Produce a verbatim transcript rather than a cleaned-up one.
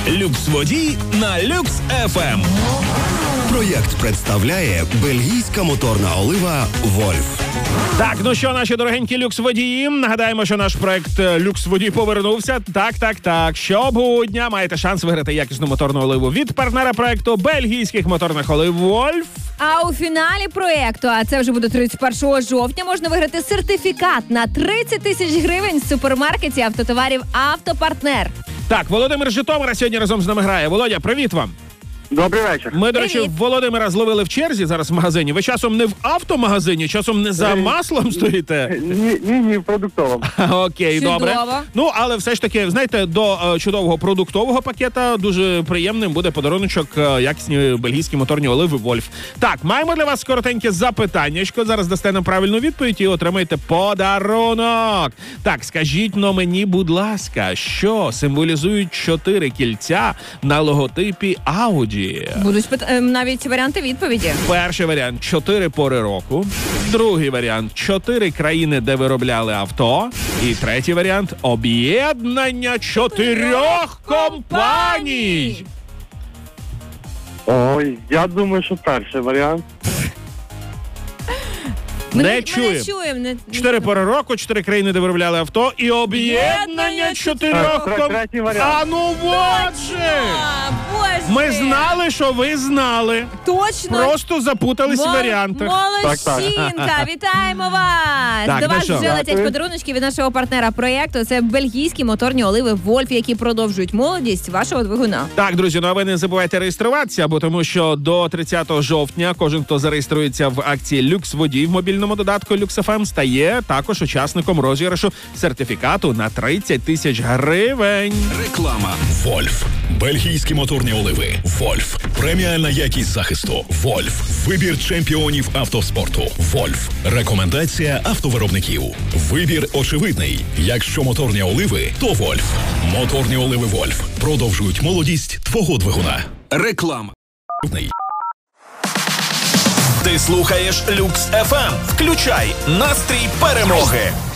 Люкс-водій на Люкс еф ем. Проєкт представляє бельгійська моторна олива «Вольф». Так, ну що, наші дорогенькі люкс-водії, нагадаємо, що наш проект «Люкс-водій» повернувся. Так, так, так. Щогодня маєте шанс виграти якісну моторну оливу від партнера проекту бельгійських моторних олив «Вольф». А у фіналі проєкту, а це вже буде тридцять першого жовтня, можна виграти сертифікат на тридцять тисяч гривень з супермаркеті автотоварів «Автопартнер». Так, Володимир з Житомира сьогодні разом з нами грає. Володя, привіт вам. Добрий вечір. Ми, до речі, Володимира зловили в черзі зараз в магазині. Ви часом не в автомагазині, часом не за маслом стоїте? Ні, ні, ні, в продуктовому. Окей, Чудово. добре. Ну, але все ж таки, знаєте, до е, чудового продуктового пакета дуже приємним буде подаруночок е, якісні бельгійські моторні оливи «Вольф». Так, маємо для вас коротеньке запитаннячко. Зараз дасте нам правильну відповідь і отримаєте подарунок. Так, скажіть но мені, будь ласка, що символізують чотири кільця на логотипі Audi? Будуть пит- навіть варіанти відповіді. Перший варіант – чотири пори року. Другий варіант – чотири країни, де виробляли авто. І третій варіант – об'єднання чотирьох компаній. Ой, я думаю, що перший варіант. Ми Не ми чуємо. не чуємо. Не... Чотири пори року, чотири країни, де виробляли авто. І об'єднання Об'єднання чотирьох Тре- компаній. третій варіант. А ну вот же! А, Боже! Ми знали, що ви знали. Точно! Просто запутались в Мол- варіантах. Молодчинка! Вітаємо вас! Так, До ну вас що? вже летять Дякую. подаруночки від нашого партнера проєкту. Це бельгійські моторні оливи «Вольф», які продовжують молодість вашого двигуна. Так, друзі, ну а ви не забувайте реєструватися, бо тому що до тридцятого жовтня кожен, хто зареєструється в акції «Люкс-водій» в мобільному додатку Люкс еф ем, стає також учасником розіграшу сертифікату на тридцять тисяч гривень. Реклама. «Вольф». Бельгійські моторні оливи. «Вольф». Преміальна якість захисту. «Вольф». Вибір чемпіонів автоспорту. «Вольф». Рекомендація автовиробників. Вибір очевидний. Якщо моторні оливи, то «Вольф». Моторні оливи «Вольф» продовжують молодість твого двигуна. Реклама. Ти слухаєш Люкс еф ем. Включай настрій перемоги.